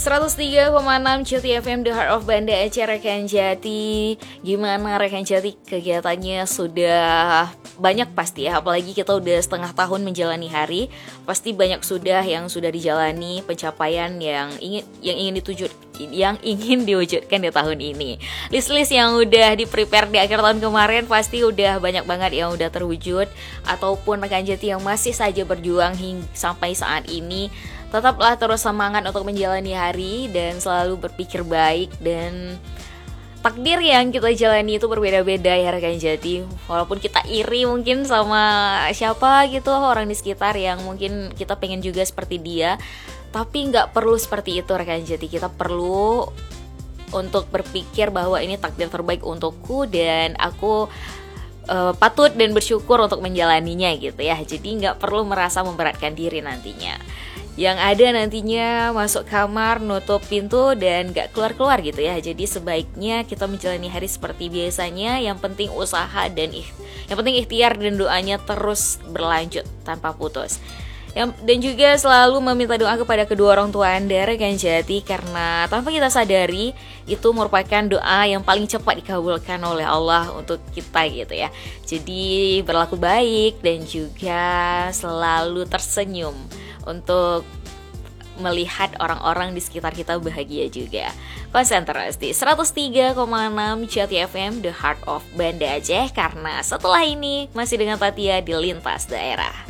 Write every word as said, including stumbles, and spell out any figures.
seratus tiga koma enam Jati F M, The Heart of Banda Aceh, rekan Jati. Gimana rekan Jati, kegiatannya sudah banyak pasti ya, apalagi kita udah setengah tahun menjalani hari. Pasti banyak sudah yang sudah dijalani, pencapaian yang ingin yang ingin dituju yang ingin diwujudkan di tahun ini. List-list yang udah di-prepare di akhir tahun kemarin pasti udah banyak banget yang udah terwujud. Ataupun rekan Jati yang masih saja berjuang hingga sampai saat ini, tetaplah terus semangat untuk menjalani hari dan selalu berpikir baik. Dan takdir yang kita jalani itu berbeda-beda ya rekan Jati. Walaupun kita iri mungkin sama siapa gitu, orang di sekitar yang mungkin kita pengen juga seperti dia, tapi gak perlu seperti itu rekan Jati. Kita perlu untuk berpikir bahwa ini takdir terbaik untukku dan aku uh, patut dan bersyukur untuk menjalaninya gitu ya. Jadi gak perlu merasa memberatkan diri nantinya. Yang ada nantinya masuk kamar, nutup pintu dan gak keluar-keluar gitu ya. Jadi sebaiknya kita menjalani hari seperti biasanya. Yang penting usaha dan ikh, yang penting ikhtiar dan doanya terus berlanjut tanpa putus. Yang, dan juga selalu meminta doa kepada kedua orang tua Anda rekan Jati, karena tanpa kita sadari itu merupakan doa yang paling cepat dikabulkan oleh Allah untuk kita gitu ya. Jadi berlaku baik dan juga selalu tersenyum untuk melihat orang-orang di sekitar kita bahagia juga. Konsentrasi seratus tiga koma enam Jati F M, The Heart of Banda Aceh, karena setelah ini masih dengan Tatia di Lintas Daerah.